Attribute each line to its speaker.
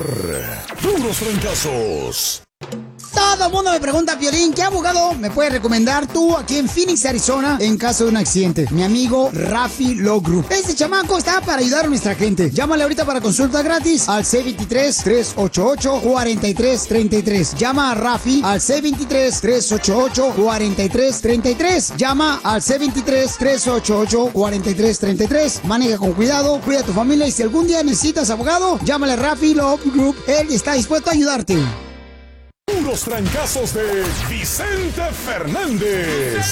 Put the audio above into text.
Speaker 1: Puros Fracasos.
Speaker 2: Todo el mundo me pregunta, Piolín, ¿qué abogado me puedes recomendar tú aquí en Phoenix, Arizona, en caso de un accidente? Mi amigo Rafi Law Group. Este chamaco está para ayudar a nuestra gente. Llámale ahorita para consulta gratis al C23-388-4333. Llama a Rafi al C23-388-4333. Llama al C23-388-4333. Maneja con cuidado, cuida a tu familia y si algún día necesitas abogado, llámale a Rafi Law Group. Él está dispuesto a ayudarte.
Speaker 1: Puros Trancazos de Vicente Fernández.